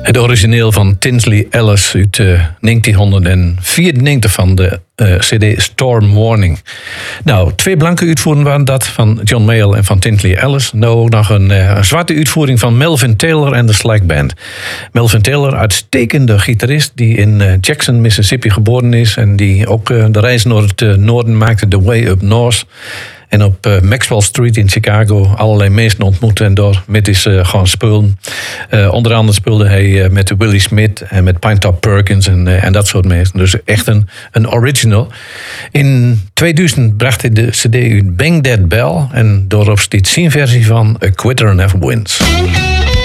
Het origineel van Tinsley Ellis uit 1994 van de CD Storm Warning. Nou, 2 blanke uitvoeringen waren dat, van John Mayall en van Tinsley Ellis. Nou ook nog een zwarte uitvoering van Melvin Taylor en de Slack Band. Melvin Taylor, uitstekende gitarist die in Jackson, Mississippi geboren is en die ook de reis naar het noorden maakte, The Way Up North. En op Maxwell Street in Chicago allerlei mensen ontmoeten en door met is gaan spelen. Onder andere speelde hij met Willie Smith en met Pinetop Perkins en dat soort mensen. Dus echt een original. In 2000 bracht hij de CD uit Bang That Bell en daarop staat zijn versie van A Quitter Never Wins.